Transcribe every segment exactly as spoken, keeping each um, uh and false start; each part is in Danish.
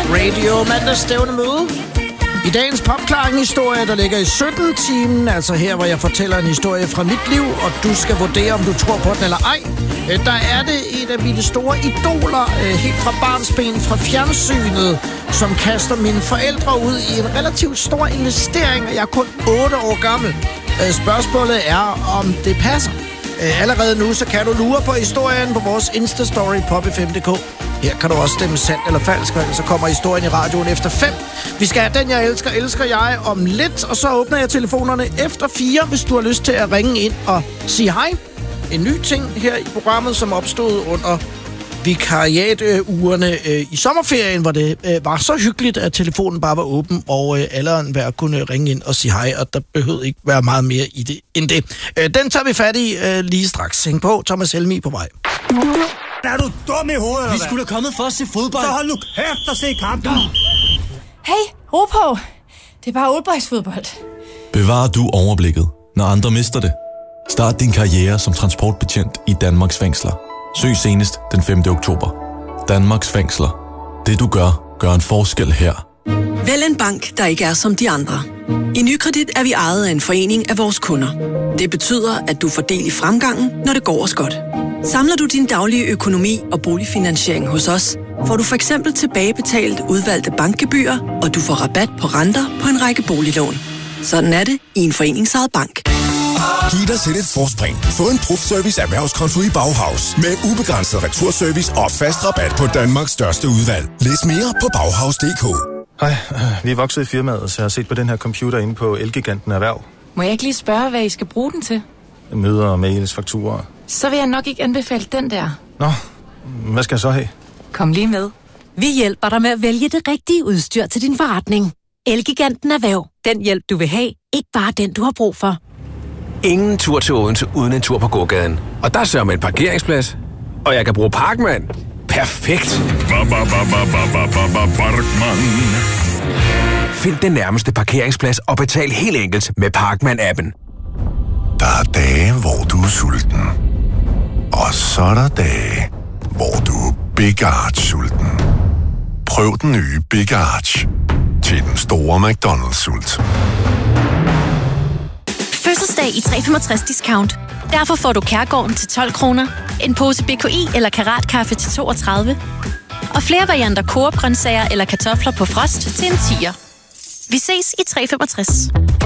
Radio mandagsstævne møde. I dagens popklaring-historie, der ligger i sytten timen, altså her, hvor jeg fortæller en historie fra mit liv, og du skal vurdere, om du tror på den eller ej. Der er det et af mine store idoler, helt fra barnsben fra fjernsynet, som kaster mine forældre ud i en relativt stor investering, og jeg er kun otte år gammel. Spørgsmålet er, om det passer. Allerede nu, så kan du lure på historien på vores Insta-story pop f m punktum d k. Her kan du også stemme sandt eller falsk, og så kommer historien i radioen efter fem. Vi skal have den, jeg elsker, elsker jeg om lidt, og så åbner jeg telefonerne efter fire, hvis du har lyst til at ringe ind og sige hej. En ny ting her i programmet, som opstod under vikariatugerne øh, i sommerferien, hvor det øh, var så hyggeligt, at telefonen bare var åben, og øh, alle enhver kunne ringe ind og sige hej, og der behøvede ikke være meget mere i det end det. Øh, den tager vi fat i øh, lige straks. Hæng på, Thomas Helmig på vej. Er du dum i hovedet? Vi skulle have kommet for at se fodbold. Så hold nu kæft og se kampen. Hey, ro på. Det er bare oldboysfodbold. Bevarer du overblikket, når andre mister det? Start din karriere som transportbetjent i Danmarks fængsler. Søg senest den femte oktober. Danmarks fængsler. Det du gør, gør en forskel her. Vælg en bank, der ikke er som de andre. I Nykredit er vi ejet af en forening af vores kunder. Det betyder, at du får del i fremgangen, når det går os godt. Samler du din daglige økonomi og boligfinansiering hos os, får du for eksempel tilbagebetalt udvalgte bankgebyrer, og du får rabat på renter på en række boliglån. Sådan er det i en foreningsejet bank. Giv dig selv et forspring. Få en Prof-service erhvervskonto i Bauhaus med ubegrænset returservice og fast rabat på Danmarks største udvalg. Læs mere på bauhaus punktum d k. Hej, vi er vokset i firmaet, så jeg har set på den her computer inde på Elgiganten Erhverv. Må jeg ikke lige spørge, hvad I skal bruge den til? Møder, mails, fakturer. Så vil jeg nok ikke anbefale den der. Nå, hvad skal jeg så have? Kom lige med. Vi hjælper dig med at vælge det rigtige udstyr til din forretning. Elgiganten Erhverv. Den hjælp, du vil have. Ikke bare den, du har brug for. Ingen tur til Odense uden en tur på gågaden. Og der sørger man en parkeringsplads. Og jeg kan bruge Parkman. Perfekt. Find den nærmeste parkeringsplads og betal helt enkelt med Parkman-appen. Der er dage, hvor du er sulten. Og så er der dage, hvor du er Big Arch-sulten. Prøv den nye Big Arch til den store McDonald's-sult. Fødselsdag i tre femogtres discount. Derfor får du Kærgården til tolv kroner, en pose B K I eller Karatkaffe til toogtredive, og flere varianter Coop-grøntsager eller kartofler på frost til en tier. Vi ses i tre femogtres.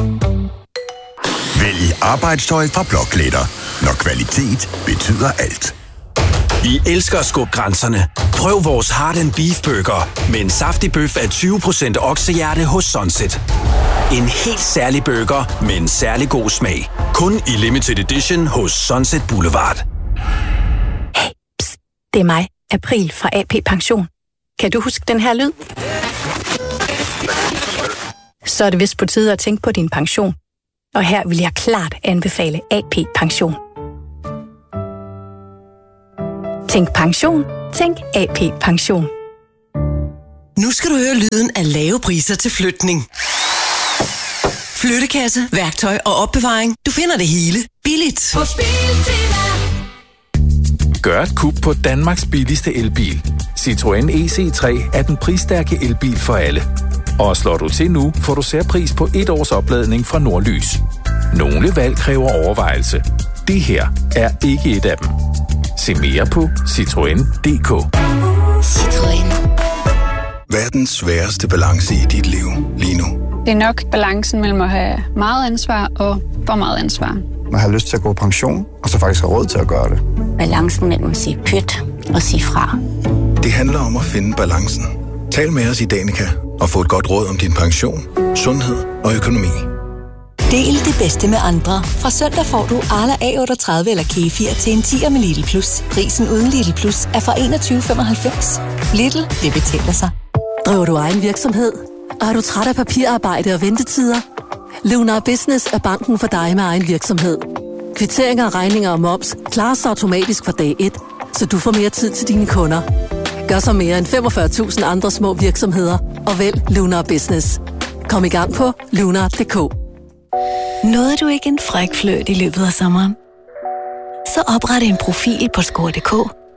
Vælg arbejdstøj fra Blokletter, når kvalitet betyder alt. Vi elsker at skubbe grænserne. Prøv vores Heart and Beef Burger med en saftig bøf af tyve procent oksehjerte hos Sunset. En helt særlig burger med en særlig god smag. Kun i limited edition hos Sunset Boulevard. Hey, pst, det er mig, April fra A P Pension. Kan du huske den her lyd? Så er det vist på tide at tænke på din pension. Og her vil jeg klart anbefale A P Pension. Tænk pension. Tænk A P Pension. Nu skal du høre lyden af lave priser til flytning. Flyttekasse, værktøj og opbevaring. Du finder det hele billigt. På Biltema. Gør et kub på Danmarks billigste elbil. Citroën E C tre er den prisstærke elbil for alle. Og slår du til nu, får du særpris på et års opladning fra Nordlys. Nogle valg kræver overvejelse. Det her er ikke et af dem. Se mere på citroen punktum d k. Citroën. Hvad er den sværeste balance i dit liv lige nu? Det er nok balancen mellem at have meget ansvar og for meget ansvar. Man har lyst til at gå på pension, og så faktisk have råd til at gøre det. Balancen mellem at sige pyt og sige fra. Det handler om at finde balancen. Tal med os i Danica og få et godt råd om din pension, sundhed og økonomi. Del det bedste med andre. Fra søndag får du Arla A otteogtredive eller Kefir til en tier med Lidl Plus. Prisen uden Lidl Plus er fra enogtyve femoghalvfems. Lidl, det betaler sig. Driver du egen virksomhed? Og er du træt af papirarbejde og ventetider? Lunar Business er banken for dig med egen virksomhed. Kvitteringer, regninger og moms klares automatisk fra dag et, så du får mere tid til dine kunder. Gør så mere end femogfyrre tusind andre små virksomheder og vælg Lunar Business. Kom i gang på lunar punktum d k. Nåede du ikke en fræk fløjt i løbet af sommeren? Så opret en profil på score punktum d k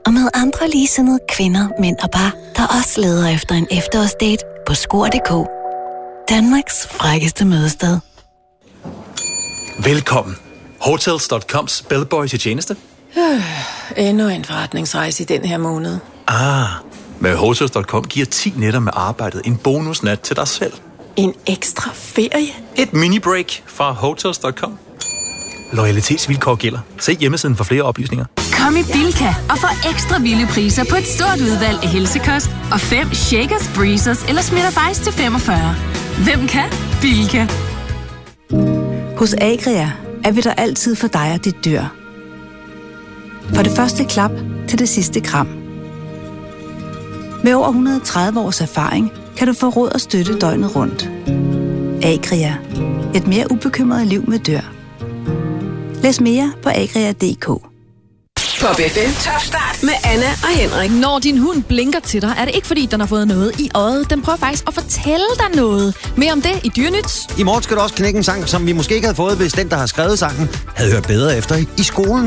Og med andre ligesindede kvinder, mænd og par, der også leder efter en efterårsdate på skor punktum d k. Danmarks frækkeste mødested. Velkommen. Hotels punktum coms bellboy til tjeneste. Øh, endnu en forretningsrejse i den her måned. Ah, med Hotels punktum com giver ti nætter med arbejdet en bonusnat til dig selv. En ekstra ferie? Et mini-break fra Hotels punktum com. Loyalitetsvilkår gælder. Se hjemmesiden for flere oplysninger. Kom i Bilka og få ekstra vilde priser på et stort udvalg af helsekost og fem Shakers, Breezers eller Smitter til femogfyrre. Hvem kan? Bilka. Hos Agria er vi der altid for dig og dit dyr. For det første klap til det sidste kram. Med over et hundrede og tredive års erfaring kan du få råd og støtte døgnet rundt. Agria. Et mere ubekymret liv med dyr. Læs mere på agria punktum d k. Pop F M Top Start med Anna og Henrik. Når din hund blinker til dig, er det ikke fordi, den har fået noget i øjet. Den prøver faktisk at fortælle dig noget. Mere om det i Dyrenyt. I morgen skal du også knække en sang, som vi måske ikke havde fået, hvis den, der har skrevet sangen, havde hørt bedre efter i skolen.